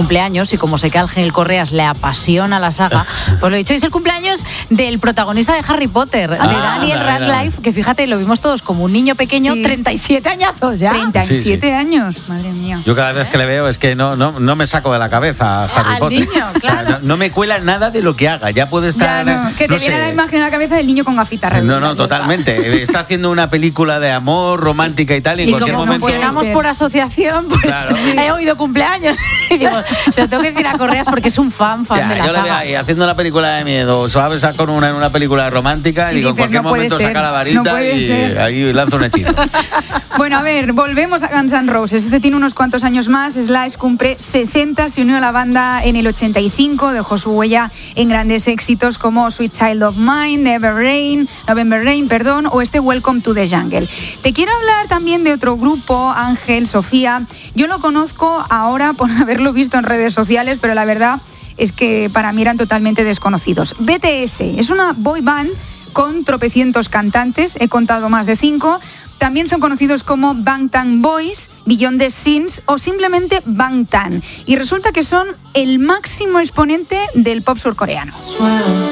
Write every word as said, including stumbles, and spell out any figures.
cumpleaños y como sé que a Ángel Correas le apasiona la saga, pues lo he dicho, es el cumpleaños del protagonista de Harry Potter, de Ah, Daniel Radcliffe, que fíjate, lo vimos todos como un niño pequeño, Sí. treinta y siete añazos ya. treinta y siete Sí, sí. años, madre mía. Yo cada vez que le veo es que no, no, no me saco de la cabeza a Harry Al Potter. niño, claro. O sea, no, no me cuela nada de lo que haga. Ya puede estar. Ya, no, que te no viene sé. la imagen a la cabeza del niño con gafitas No, redondas, no, ya está. totalmente. Está haciendo una película de amor romántica y tal, y en Y cualquier como momento. funcionamos ser. por asociación, pues Claro. he oído cumpleaños. Y digo, se lo tengo que decir a Correas porque es un fan, fan Ya, de la yo le veo saga. ahí haciendo una película de miedo, o se va a besar con una en una película romántica, y Y digo, en dices, cualquier no puede momento ser, saca la no varita puede y ser. ahí lanza un hechizo. Bueno, a ver, volvemos a Guns N' Roses. Este tiene unos cuantos años más. Slash cumple sesenta, se unió a la banda en el ochenta y cinco, dejó su huella en grandes éxitos como Sweet Child of Mine, Never Rain, November Rain, perdón, o este Welcome to the Jungle. Te quiero hablar también de otro grupo, Ángel, Sofía. Yo lo conozco ahora por haberlo visto en redes sociales, pero la verdad es que para mí eran totalmente desconocidos. B T S es una boy band con tropecientos cantantes, he contado más de cinco. También son conocidos como Bangtan Boys, Beyond the Scenes o simplemente Bangtan. Y resulta que son el máximo exponente del pop surcoreano.